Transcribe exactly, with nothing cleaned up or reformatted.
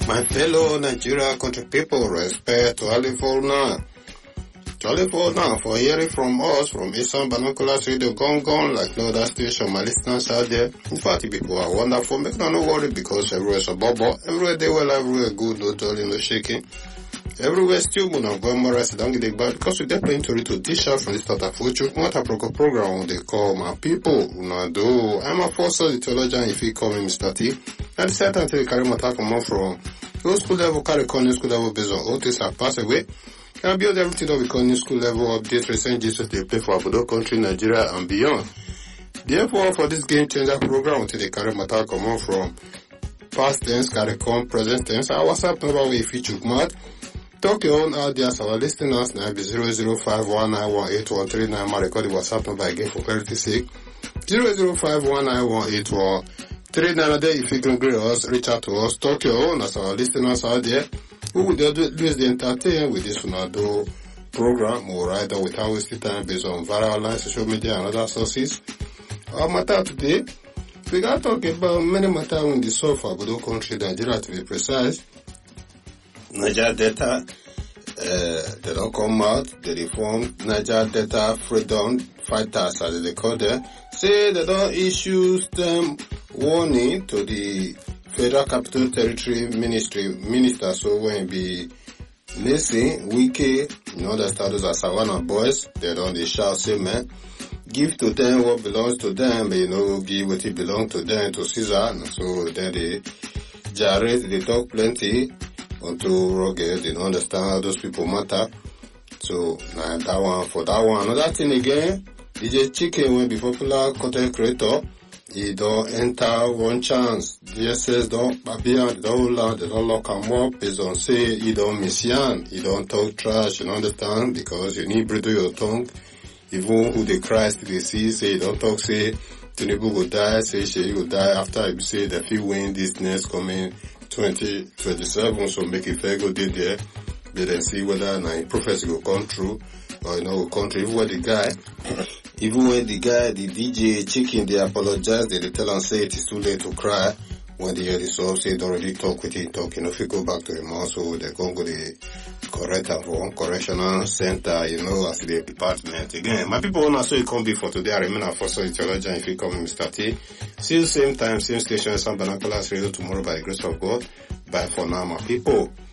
My fellow Nigeria country people, respect to all for now. To all for now, for hearing from us, from Eastern Binoculars Radio, gone gone, like no other station, my listeners out there. In fact, people are wonderful, make no worry, because everywhere's a bubble, everywhere they well, everywhere good, no jolly, no shaking. Everywhere still moon and going more rest, don't get it bad, because we're definitely to read to dish out from this start of future. What a program they call my people, una do. I'm a force of the theologian, if you call me Mister T. At the same time, the carry my talk come from low school level, carry con new school level based on all this have passed away. Can build everything that we call new school level update, recent Jesus they play for Abudo country, Nigeria and beyond. Therefore, for this game changer program, until they carry my talk come from past tense, carry con, present tense, our WhatsApp number we feature mad. Talk your own out there, so our listeners now be zero zero five one nine one eight one three nine. My record the WhatsApp number again for clarity sake. zero zero five one nine one eight one three nine. There, if you can agree us, reach out to us. Talk your own as our listeners out there. Who would do the entertain with this Unado program or rather without wasting time based on viral online social media and other sources. Our matter today, we got to talk about many matters in the south of Abudo country, Nigeria to be precise. Niger Delta, uh, they don't come out, they reform Niger Delta Freedom Fighters, as they call them, say they don't issue them warning to the Federal Capital Territory Ministry Minister, so when be listen, Wiki, you know, the status as Savannah boys, they don't they shout, say, man, give to them what belongs to them, but you know, give what it belongs to them to Caesar, so then they generate, they talk plenty. Unto rugged, they don't understand how those people matter. So, nah, that one, for that one. Another thing again, D J Chicken will be popular content creator. He don't enter one chance. D S S don't, Babia, they don't lock, they don't lock him up. Based on say, he don't miss yan. He don't talk trash, you understand? Because you need to bridle your tongue. Even who the Christ they see, say, he don't talk, say, Tinubu will die, say, she will die after you say that he win this next coming twenty twenty-seven, so make it fair go did there. They then see whether my prophecy will come true or you know will come true. Even when the guy, even when the guy, the D J Chicken, they apologize, they, they tell and say it is too late to cry. When they hear the song, say don't already talk with him, talk. You know, if you go back to him also, they're going to go the correct and for one correctional center, you know, as the department. Again, my people want to say it can't be for today. I remain a first theologian if you come Mister T. See you same time, same station, San Binoculars Radio tomorrow by the grace of God. Bye for now, my people.